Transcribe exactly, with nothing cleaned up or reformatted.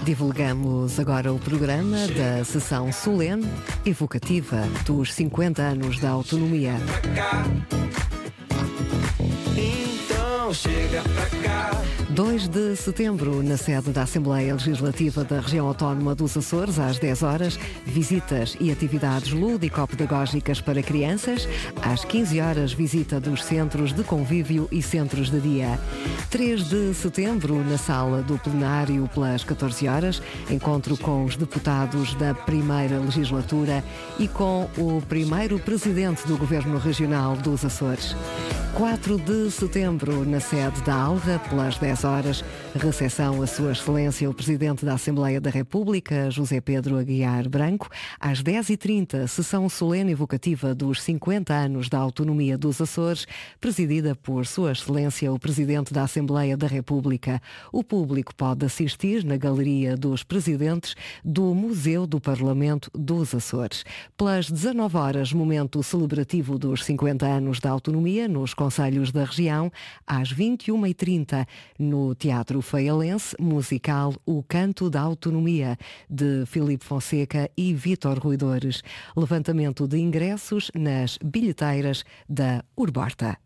Divulgamos agora o programa da sessão solene evocativa dos cinquenta anos da autonomia. Então chega pra cá. dois de setembro, na sede da Assembleia Legislativa da Região Autónoma dos Açores, às dez horas, visitas e atividades lúdico-pedagógicas para crianças. Às quinze horas, visita dos centros de convívio e centros de dia. três de setembro, na sala do plenário, pelas catorze horas, encontro com os deputados da primeira legislatura e com o primeiro presidente do Governo Regional dos Açores. quatro de setembro, na sede da ALRA, pelas dez horas, recepção a Sua Excelência o Presidente da Assembleia da República, José Pedro Aguiar Branco. Às dez e trinta, sessão solene evocativa dos cinquenta anos da autonomia dos Açores, presidida por Sua Excelência o Presidente da Assembleia da República. O público pode assistir na Galeria dos Presidentes do Museu do Parlamento dos Açores. Pelas dezanove horas, momento celebrativo dos cinquenta anos da autonomia nos concelhos da região. Às vinte e uma e trinta, no Teatro Faialense, musical O Canto da Autonomia, de Filipe Fonseca e Vítor Ruidores. Levantamento de ingressos nas bilheteiras da Urborta.